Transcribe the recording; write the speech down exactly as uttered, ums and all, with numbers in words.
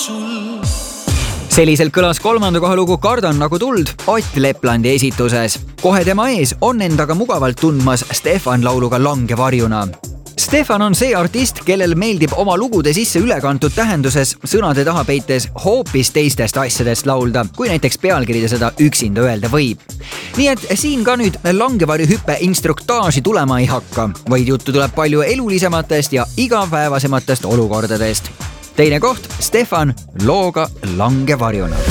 Selliselt kõlas kolmanda koha lugu Kardan nagu tuld Ott Leplandi esituses. Kohe tema ees on endaga mugavalt tundmas Stefan lauluga Lange varjuna. Stefan on see artist, kellel meeldib oma lugude sisse ülekantud tähenduses sõnade taha peites hoopis teistest asjadest laulda, kui näiteks pealkirja seda üksinda öelda võib. Nii et siin ka nüüd langevarju hüppe instruktaaži tulema ei hakka, vaid juttu tuleb palju elulisematest ja igapäevasematest olukordadest. Teine koht, Stefan looga Lange varjuna.